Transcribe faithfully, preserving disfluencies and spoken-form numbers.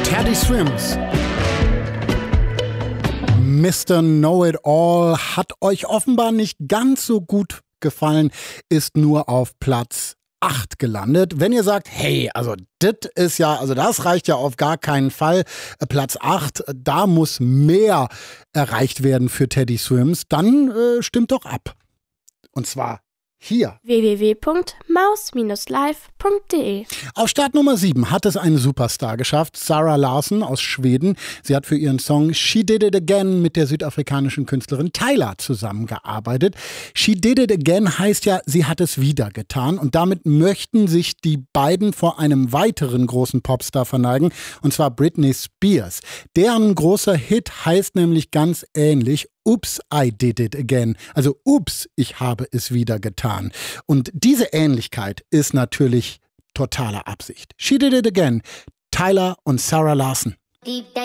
Teddy Swims. Mister Know-It-All hat euch offenbar nicht ganz so gut gefallen, ist nur auf Platz acht gelandet. Wenn ihr sagt, hey, also das ist ja, also das reicht ja auf gar keinen Fall. Platz acht, da muss mehr erreicht werden für Teddy Swims, dann äh, stimmt doch ab. Und zwar hier. w w w punkt maus Bindestrich live punkt de. Auf Start Nummer sieben hat es eine Superstar geschafft, Zara Larsson aus Schweden. Sie hat für ihren Song She Did It Again mit der südafrikanischen Künstlerin Tyla zusammengearbeitet. She Did It Again heißt ja, sie hat es wieder getan. Und damit möchten sich die beiden vor einem weiteren großen Popstar verneigen, und zwar Britney Spears. Deren großer Hit heißt nämlich ganz ähnlich Oops, I Did It Again. Also Ups, ich habe es wieder getan. Und diese Ähnlichkeit ist natürlich totaler Absicht. She Did It Again. Tyla und Zara Larsson.